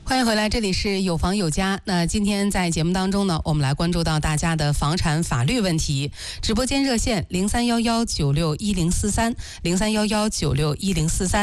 欢迎回来，这里是有房有家。那今天在节目当中呢，我们来关注到大家的房产法律问题。直播间热线0311961043，0311961043。